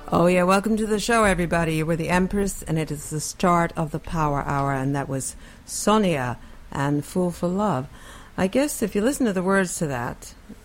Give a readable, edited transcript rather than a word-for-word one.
Oh, yeah, welcome to the show, everybody. We're the Empress, and it is the start of the Power Hour, and that was Sonia and Fool for Love. I guess if you listen to the words to that,